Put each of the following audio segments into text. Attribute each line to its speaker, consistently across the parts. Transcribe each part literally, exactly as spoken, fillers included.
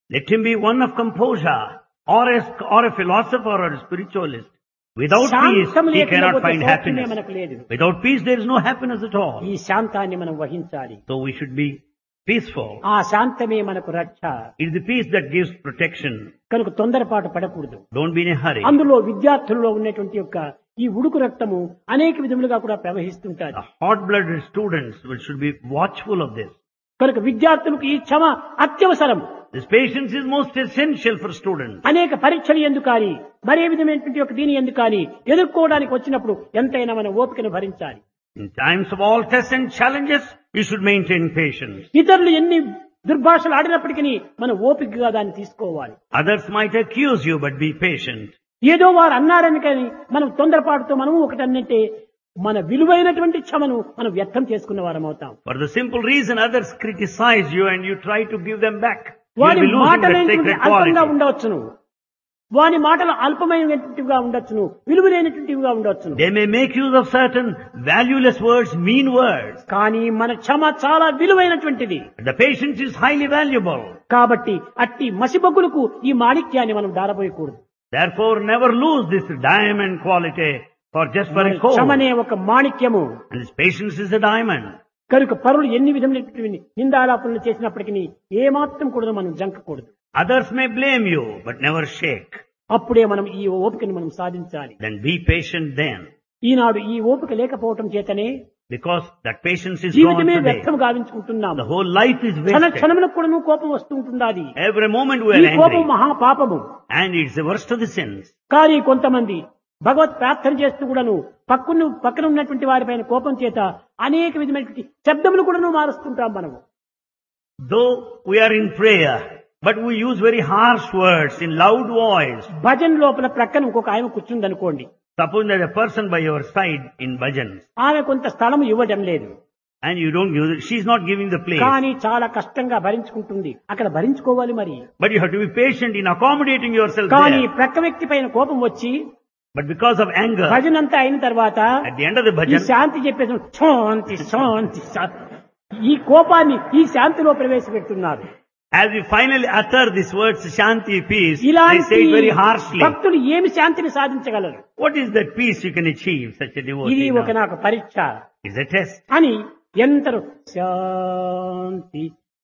Speaker 1: Let him be one of composure, or a, or a philosopher or a spiritualist. Without peace,
Speaker 2: శాంతం
Speaker 1: he cannot
Speaker 2: లేకపోతే
Speaker 1: find
Speaker 2: సౌఖ్యమే
Speaker 1: happiness.
Speaker 2: మనకు లేదు.
Speaker 1: Without peace, there is no happiness at all.
Speaker 2: ఈ శాంతాన్ని మనం వహించాలి.
Speaker 1: So we should be peaceful.
Speaker 2: ఆ శాంతమే మనకు రక్ష.
Speaker 1: It is the peace that gives protection.
Speaker 2: కనుక తొందరపాటు పడకూడదు.
Speaker 1: Don't be in a hurry.
Speaker 2: అందులో విద్యార్థులలో ఉన్నటువంటి యొక్క ఈ ఉడుకు రక్తము అనేక విధములుగా కూడా ప్రవహిస్తుంటారు.
Speaker 1: The hot-blooded students will should be watchful of this.
Speaker 2: కనుక విద్యార్థులకు ఈ క్షమ అత్యవసరం.
Speaker 1: This patience is most essential for students.
Speaker 2: అనేక పరీక్షలు ఎందుకు కానీ మరే విధమైనటువంటి ఒక దీని ఎందుకు కానీ ఎదుర్కోవడానికి వచ్చినప్పుడు ఎంతైనా మన ఓపికను భరించాలి.
Speaker 1: In times of all tests and challenges, you should maintain patience.
Speaker 2: ఇతరులు ఎన్ని దుర్భాషలు ఆడినప్పటికీ మన ఓపికగా దాన్ని తీసుకోవాలి.
Speaker 1: Others might accuse you, but be patient.
Speaker 2: ఏదో వారు అన్నారని కానీ మనం తొందరపాటుతో మనము ఒకటన్నంటే మన విలువైనటువంటి క్షమను మనం వ్యర్థం చేసుకున్న వారం అవుతాం.
Speaker 1: For the simple reason others criticize you and you try to give them back, you will
Speaker 2: వారి
Speaker 1: be losing
Speaker 2: మాటలు
Speaker 1: that sacred
Speaker 2: అల్పంగా
Speaker 1: quality.
Speaker 2: ఉండవచ్చును, వారి మాటలు అల్పమైనటువంటివిగా ఉండొచ్చును, విలువైనటువంటివిగా ఉండొచ్చును.
Speaker 1: They may make use of certain valueless words, mean words.
Speaker 2: కానీ మన క్షమ చాలా విలువైనటువంటిది.
Speaker 1: The patience is highly valuable.
Speaker 2: కాబట్టి అట్టి మసిబొగ్గులకు ఈ మాణిక్యాన్ని మనం దారబోయకూడదు.
Speaker 1: Therefore, never lose this diamond quality for just for a coal.
Speaker 2: క్షమనే ఒక మాణిక్యము.
Speaker 1: And this patience is a diamond.
Speaker 2: కనుక పరులు ఎన్ని విధములైనటువంటి నిందాలాపనలు చేసినప్పటికీ ఏమాత్రం కూడా మనం జంకకూడదు.
Speaker 1: Others may blame you, but never shake.
Speaker 2: అప్పుడే మనం ఈ ఓపికను మనం సాధించాలి.
Speaker 1: Then be patient then.
Speaker 2: ఈనాడు ఈ ఓపిక లేకపోవటం చేతనే
Speaker 1: Because that patience is gone
Speaker 2: జీవితమే
Speaker 1: today.
Speaker 2: వ్యర్థం గావించుకుంటున్నాము.
Speaker 1: The whole life is
Speaker 2: క్షణ
Speaker 1: wasted.
Speaker 2: క్షణములకు కూడా కోపం వస్తూ ఉంటున్నది.
Speaker 1: Every moment we
Speaker 2: ఈ
Speaker 1: are
Speaker 2: కోపం
Speaker 1: angry.
Speaker 2: మహాపాపము.
Speaker 1: And it's the worst of the sins.
Speaker 2: కానీ కొంతమంది భగవత్ ప్రార్థన చేస్తూ కూడాను పక్కన పక్కన ఉన్నటువంటి వారిపైన కోపం చేత అనేక విధమైనటువంటి శబ్దములు కూడాను మారుస్తుంటాం మనము.
Speaker 1: Though we are in prayer, but we use very harsh words in loud voice.
Speaker 2: భజన లోపల ప్రక్కన ఇంకొక ఆయన కూర్చుందనుకోండి.
Speaker 1: Suppose there's a person by your side in bhajans.
Speaker 2: ఆమె కొంత స్థలం ఇవ్వడం లేదు.
Speaker 1: And you don't give, she's not giving the place.
Speaker 2: కానీ చాలా కష్టంగా భరించుకుంటుంది. అక్కడ భరించుకోవాలి మరి.
Speaker 1: But you have to be patient in accommodating yourself
Speaker 2: కానీ
Speaker 1: there.
Speaker 2: ప్రక్క వ్యక్తి పైన కోపం వచ్చి
Speaker 1: But because of anger,
Speaker 2: భజన అంతా అయిన తర్వాత
Speaker 1: at the end of the
Speaker 2: ఈ
Speaker 1: bhajan,
Speaker 2: శాంతి చెప్పేసి శాంతి శాంతి శా- ఈ కోపాన్ని ఈ శాంతిలో ప్రవేశపెడుతున్నారు.
Speaker 1: as we finally utter these words, Shanti, peace, they
Speaker 2: ఇలాంటి
Speaker 1: say it very harshly.
Speaker 2: భక్తులు ఏమి శాంతిని సాధించగలరు?
Speaker 1: What is that peace you can achieve, such a
Speaker 2: ఇది
Speaker 1: devotee?
Speaker 2: ఒక
Speaker 1: now?
Speaker 2: నాకు పరీక్ష
Speaker 1: It's a test.
Speaker 2: అని ఎందరో శాంతి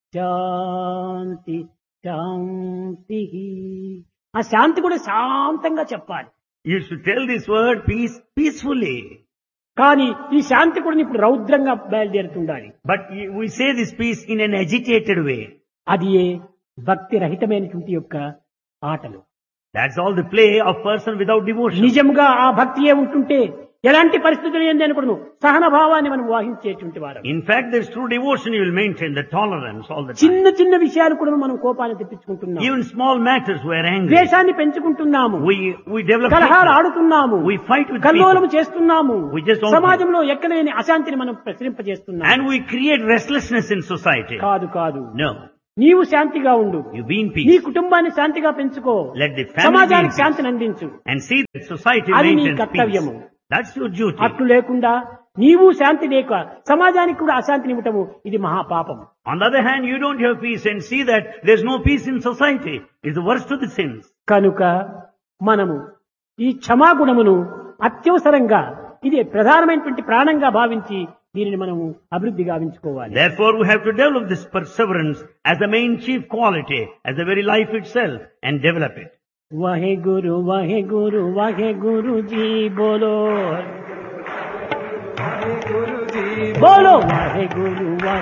Speaker 2: శాంతి శాంతి ఆ శాంతి కూడా శాంతంగా చెప్పాలి.
Speaker 1: You should tell this word peace peacefully.
Speaker 2: కానీ ఈ శాంతి కూడా ఇప్పుడు రౌద్రంగా బయలుదేరుతుండాలి.
Speaker 1: But y- we say this peace in an agitated way.
Speaker 2: అది ఏ భక్తి రహితమైనటువంటి యొక్క ఆటలు.
Speaker 1: That's all the play of person without devotion.
Speaker 2: నిజంగా ఆ భక్తియే ఉంటుంటే ఎలాంటి పరిస్థితులు ఏంది అనుకును సహన భావాన్ని మనం వాహించేటువంటి వారు.
Speaker 1: In fact, there's true devotion, you will maintain the tolerance all the time.
Speaker 2: చిన్న చిన్న విషయాలు కూడా మనం కోపాన్ని తెప్పించుకుంటున్నాం.
Speaker 1: Even small matters we are angry.
Speaker 2: ద్వేషాన్ని పెంచుకుంటున్నాము.
Speaker 1: We, we develop
Speaker 2: కలహాలు
Speaker 1: hatred.
Speaker 2: ఆడుతున్నాము.
Speaker 1: We fight with
Speaker 2: కల్లోలము
Speaker 1: people.
Speaker 2: చేస్తున్నాము.
Speaker 1: We just don't-
Speaker 2: సమాజంలో ఎక్కడలేని అశాంతిని మనం ప్రసరింపజేస్తున్నాము.
Speaker 1: And we create restlessness in society.
Speaker 2: కాదు కాదు
Speaker 1: No.
Speaker 2: నీవు శాంతిగా ఉండు.
Speaker 1: You be in
Speaker 2: నీ
Speaker 1: peace.
Speaker 2: కుటుంబాన్ని శాంతిగా పెంచుకో.
Speaker 1: Let the family be in
Speaker 2: సమాజానికి
Speaker 1: peace.
Speaker 2: శాంతిని అందించు.
Speaker 1: And see that society
Speaker 2: అది నీ
Speaker 1: maintains peace.
Speaker 2: కర్తవ్యము.
Speaker 1: That's your duty.
Speaker 2: అట్లు లేకుండా నీవు శాంతి లేక సమాజానికి కూడా అశాంతిని ఇవ్వటము ఇది మహాపాపము.
Speaker 1: On the other hand, you don't have peace and see that there's no peace in society. It's the worst of the sins.
Speaker 2: కనుక మనము ఈ క్షమాగుణమును అత్యవసరంగా ఇది ప్రధానమైనటువంటి ప్రాణంగా భావించి దీనిని మనము అభివృద్ధి గావించుకోవాలి.
Speaker 1: Therefore, we have to develop this perseverance as the main chief quality, as the very life itself, and develop it.
Speaker 2: Wahe Guru Wahe Guru Wahe Guru जी बोलो बोलो वाहे गुरु वाहे